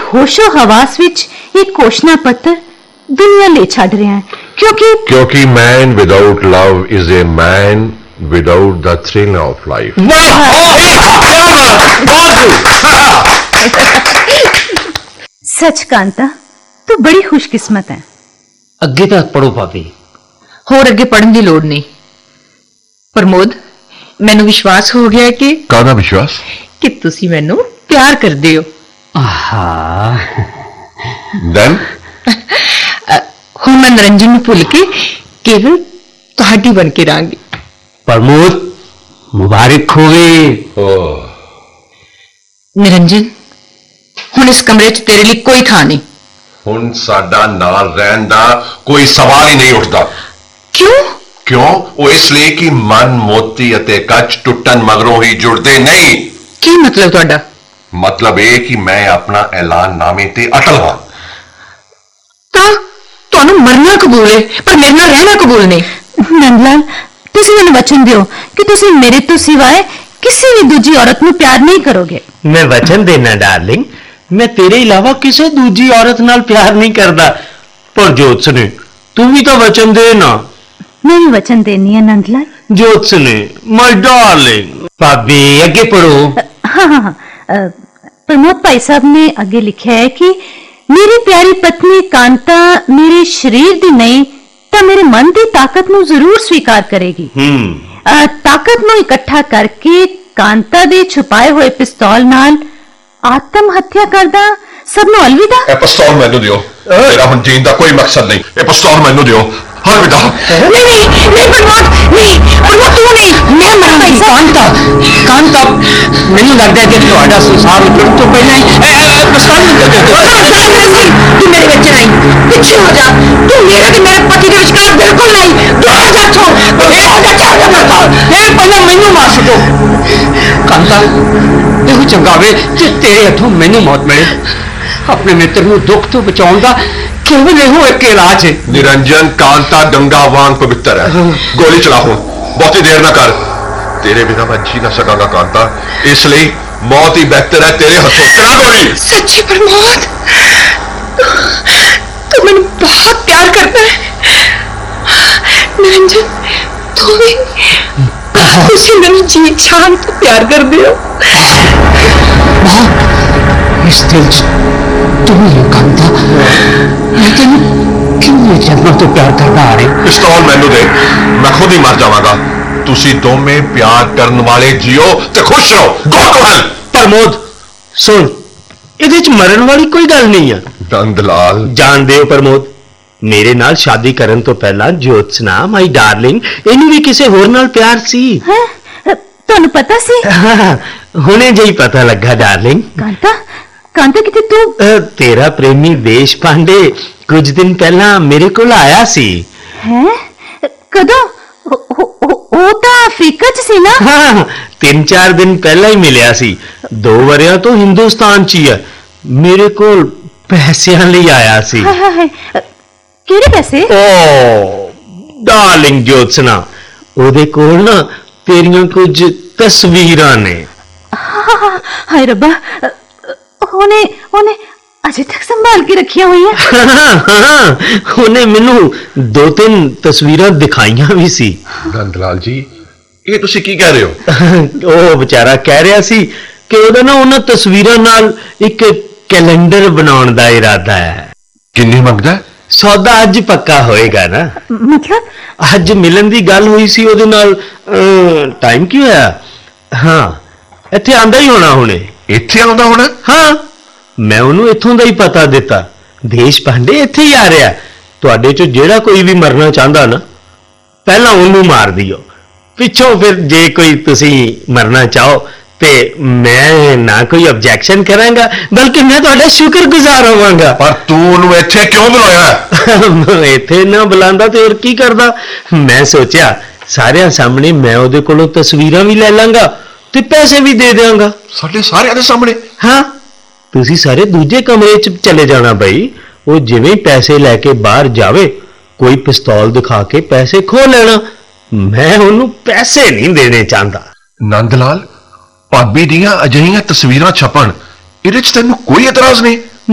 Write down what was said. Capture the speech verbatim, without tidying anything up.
होशो हवास विच एक घोषणा पत्र दुनिया ले छड़ रहा है, क्योंकि क्योंकि man without love is a man without the thrill of life. सच कांता, तू बड़ी खुशकिस्मत है। अगे तक पढ़ो भाभी। होर अगे पढ़न की लोड़ नहीं। प्रमोद, मैनू विश्वास हो गया कि काहदा विश्वास? कि तुसी मैनू प्यार करदे हो। देन हुण मैं निरंजन नूं भुल के केवल तुहाडी बन के रहांगी। प्रमोद, मुबारक होवे। निरंजन, हुण इस कमरे च तेरे लिए कोई थां नहीं। हुण साडा नाल रहन दा कोई सवाल ही नहीं उठदा। क्यों? क्यों? वो इसलिए कि मन मोती अते कच टुटन मगरों ही जुड़दे नहीं। की मतलब तुहाडा? मतलब ये कि मैं अपना ऐलान नामे ते अटल हां। तां तुहानू मरना कबूल है, पर मेरे नाल रहना कबूल नहीं। नंदलाल, तुसी मैनू वचन दियो कि तुसी मेरे तो सिवाय किसी भी दूजी औरत नूं प्यार नहीं करोगे। मैं वचन देना डार्लिंग, मैं तेरे अलावा किसी दूजी औरत नाल प्यार नहीं करदा। पर जोत्स ने तू भी तो वचन दे ना। मैं भी वचन देनी है नंदलाल। जोत्स ने माय डार्लिंग। भाभी अगे पढ़ो। हाँ हाँ हाँ, प्रमोद भाई साहब ने आगे लिखा है कि मेरी प्यारी पत्नी कांता मेरे शरीर दी नहीं तो मेरे मन की ताकत नूं जरूर स्वीकार करेगी। हम्म ताकत नूं इकट्ठा करके कांता दे छुपाए हुए पिस्तौल नाल आत्म हत्या करदा सब नूं अलविदा। ए पिस्तौल मैनू दियो। मेरा हुण जीण दा कोई मकसद नहीं। ए पिस्तौल मैनू दियो। अलविदा। नहीं नहीं नहीं प्रमोद, नहीं प्रमोद, तू नहीं। मैं मरांगी। कांता, कांता, मैनू लगदा है कि तुहाडा संसार उजड़न तो पहला ही पिस्तौल तू मेरे विच नहीं। पीछे हो जा। तू मेरे ते मेरे पति दे विचकार बिल्कुल नहीं। दूर जा छो। ए हो जा, चल जा मत। ए पहले मैनू मार छो। कांता, ਇਹੋ ਚੰਗਾ ਵੇ ਜੇ ਤੇਰੇ ਹੱਥੋਂ ਮੈਨੂੰ मौत मिले। अपने मित्र ਨੂੰ दुख तो बचाउण दा केवल ਇਹੋ एक इलाज है। निरंजन, कांता गंगा वांग पवित्र है। गोली चला हुण, बहुती देर ना कर। तेरे बिना मैं जी ना सकांगा कांता, इसलिए मौत ही बेहतर है। तेरे हथों चला गोली। सच्ची प्रमोद, तू मैंने बहुत प्यार करता है। निरंजन, तू भी तुसी मेरी जी जान तो प्यार कर दियो। इस दिल तू ही कांता, मैं तेन किन्ने जन्मों तो प्यार करता आ रही। पिस्तौल मैनू दे, मैं खुद ही मर जावांगा। तुसी दोवें प्यार करने वाले जियो ते खुश रहो। Go to hell. प्रमोद सुन, इहदे च मरन वाली कोई गल नहीं है। नंदलाल, जान दे प्रमोद, मेरे नाल शादी करन तो पहला ज्योत्सना माई डार्लिंग इनू भी किसी होर नाल प्यार सी। तुहानू पता सी? हुणे जी पता लगा डार्लिंग। कांता, कांता किते तू? तेरा प्रेमी देश पांडे कुछ दिन पहला मेरे को आया सी। हैं? कदों? ओ ता अफ्रीका च सी ना? हाँ, तीन चार दिन पहला ही मिलिया सी। दो वरियां तो हिंदुस्तान च ही है। मेरे को पैसियां लई आया सी। हाय हाय, किहड़े पैसे? ओ डार्लिंग ज्योत्सना, ओदे कोल ना तेरियां कुछ तस्वीरां ने। हाय रब्बा, ओने ओने अजे तक संभाल के रखियां हुई है। हाँ, ओने मैनू दो तीन तस्वीरां दिखाइयां भी सी। नंदलाल जी, ये तुसी की कह रहे हो? ओ बेचारा कह रहा सी कि ओदा ना उन्हां तस्वीरां नाल एक कैलेंडर बनाउण दा इरादा है। किन्नी मंगदा है? सौदा अज पक्का होएगा ना। मतलब अज मिलन दी गल हुई सी ओदे नाल। टाइम की होया? हाँ, इत्थे आंदा ही होना हुणे। इत्थे आंदा होना? हाँ, मैं उन्होंने इत्थों दा ही पता दिता। देश पांडे इत्थे ही आ रहा। तुहाडे चों जेड़ा कोई भी मरना चाहता ना, पहला उन्होंने मार दियो, पिछों फिर जे कोई तुसी मरना चाहो ते मैं ना कोई ऑब्जेक्शन करांगा, बल्कि मैं तुहाडा शुक्रगुजार होवांगा। पर तू उन्होंने इत्थे क्यों बुलाया? इत्थे ना बुलांदा ते होर की करदा। मैं सोचा सारियां सामने मैं ओदे कोलों तस्वीरां भी ले लांगा ते पैसे भी दे देंगा। साडे सारियां दे सामने? हाँ, तुसी सारे दूजे कमरे च चले जाना बई। वो जिवें पैसे लैके बाहर जावे, कोई पिस्तौल दिखा के पैसे खो लेना। मैं उन्होंने पैसे नहीं देने चाहता। नंदलाल, भाभी दियां अजिहियां तस्वीरां छपन इहदे च तैनूं कोई एतराज नहीं?